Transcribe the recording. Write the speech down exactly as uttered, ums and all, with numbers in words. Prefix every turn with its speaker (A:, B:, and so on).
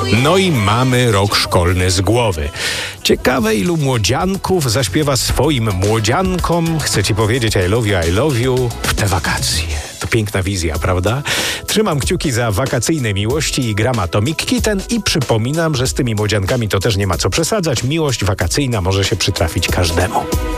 A: No i mamy rok szkolny z głowy. Ciekawe, ilu młodzianków zaśpiewa swoim młodziankom, chcę ci powiedzieć I love you, I love you w te wakacje. To piękna wizja, prawda? Trzymam kciuki za wakacyjne miłości i gram Atomic Kitten i przypominam, że z tymi młodziankami to też nie ma co przesadzać. Miłość wakacyjna może się przytrafić każdemu.